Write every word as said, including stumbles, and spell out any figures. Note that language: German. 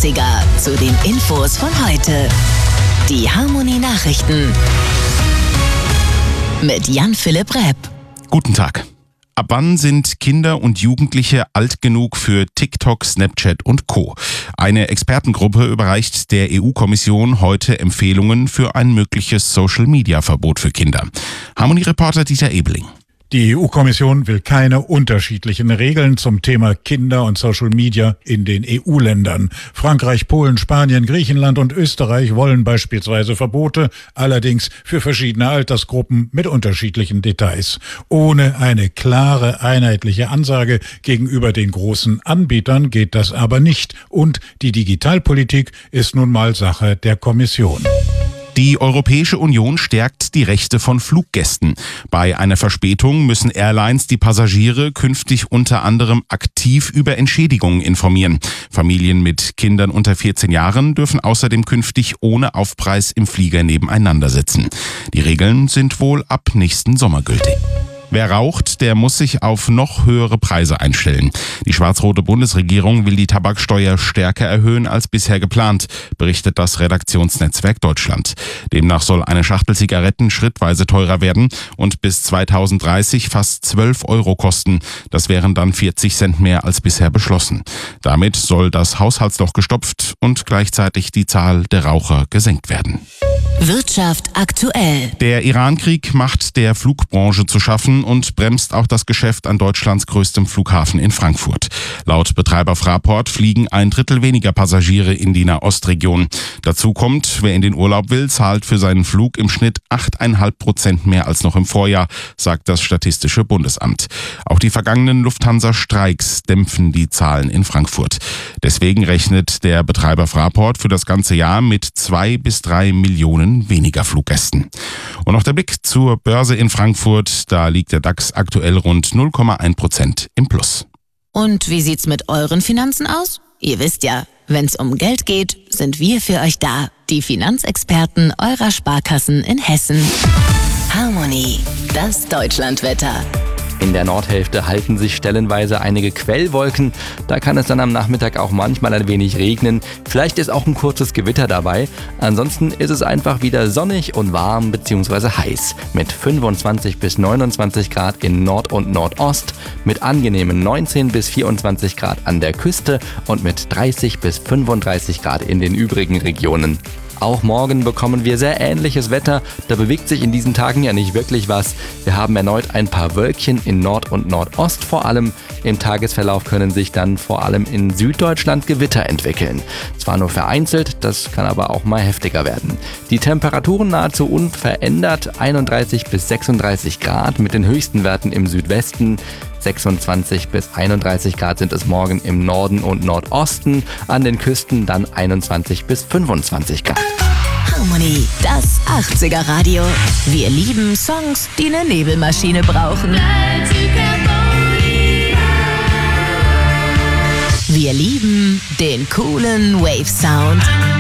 achtziger zu den Infos von heute. Die Harmonie Nachrichten mit Jan-Philipp Repp. Guten Tag. Ab wann sind Kinder und Jugendliche alt genug für TikTok, Snapchat und Co.? Eine Expertengruppe überreicht der E U-Kommission heute Empfehlungen für ein mögliches Social-Media-Verbot für Kinder. Harmonie-Reporter Dieter Ebeling. Die E U-Kommission will keine unterschiedlichen Regeln zum Thema Kinder und Social Media in den E U-Ländern. Frankreich, Polen, Spanien, Griechenland und Österreich wollen beispielsweise Verbote, allerdings für verschiedene Altersgruppen mit unterschiedlichen Details. Ohne eine klare, einheitliche Ansage gegenüber den großen Anbietern geht das aber nicht. Und die Digitalpolitik ist nun mal Sache der Kommission. Die Europäische Union stärkt die Rechte von Fluggästen. Bei einer Verspätung müssen Airlines die Passagiere künftig unter anderem aktiv über Entschädigungen informieren. Familien mit Kindern unter vierzehn Jahren dürfen außerdem künftig ohne Aufpreis im Flieger nebeneinander sitzen. Die Regeln sind wohl ab nächsten Sommer gültig. Wer raucht, der muss sich auf noch höhere Preise einstellen. Die schwarz-rote Bundesregierung will die Tabaksteuer stärker erhöhen als bisher geplant, berichtet das Redaktionsnetzwerk Deutschland. Demnach soll eine Schachtel Zigaretten schrittweise teurer werden und bis zweitausenddreißig fast zwölf Euro kosten. Das wären dann vierzig Cent mehr als bisher beschlossen. Damit soll das Haushaltsloch gestopft und gleichzeitig die Zahl der Raucher gesenkt werden. Wirtschaft aktuell. Der Iran-Krieg macht der Flugbranche zu schaffen und bremst auch das Geschäft an Deutschlands größtem Flughafen in Frankfurt. Laut Betreiber Fraport fliegen ein Drittel weniger Passagiere in die Nahostregion. Dazu kommt, wer in den Urlaub will, zahlt für seinen Flug im Schnitt acht Komma fünf Prozent mehr als noch im Vorjahr, sagt das Statistische Bundesamt. Auch die vergangenen Lufthansa-Streiks dämpfen die Zahlen in Frankfurt. Deswegen rechnet der Betreiber Fraport für das ganze Jahr mit zwei bis drei Millionen weniger Fluggästen. Und noch der Blick zur Börse in Frankfurt. Da liegt der DAX aktuell rund null Komma eins Prozent im Plus. Und wie sieht's mit euren Finanzen aus? Ihr wisst ja, wenn's um Geld geht, sind wir für euch da. Die Finanzexperten eurer Sparkassen in Hessen. Harmonie, das Deutschlandwetter. In der Nordhälfte halten sich stellenweise einige Quellwolken. Da kann es dann am Nachmittag auch manchmal ein wenig regnen. Vielleicht ist auch ein kurzes Gewitter dabei. Ansonsten ist es einfach wieder sonnig und warm bzw. heiß. Mit fünfundzwanzig bis neunundzwanzig Grad in Nord- und Nordost, mit angenehmen neunzehn bis vierundzwanzig Grad an der Küste und mit dreißig bis fünfunddreißig Grad in den übrigen Regionen. Auch morgen bekommen wir sehr ähnliches Wetter. Da bewegt sich in diesen Tagen ja nicht wirklich was. Wir haben erneut ein paar Wölkchen in Nord- und Nordost vor allem. Im Tagesverlauf können sich dann vor allem in Süddeutschland Gewitter entwickeln. Zwar nur vereinzelt, das kann aber auch mal heftiger werden. Die Temperaturen nahezu unverändert, einunddreißig bis sechsunddreißig Grad mit den höchsten Werten im Südwesten. sechsundzwanzig bis einunddreißig Grad sind es morgen im Norden und Nordosten, an den Küsten dann einundzwanzig bis fünfundzwanzig Grad. Harmonie, das achtziger Radio. Wir lieben Songs, die eine Nebelmaschine brauchen. Wir lieben den coolen Wave-Sound.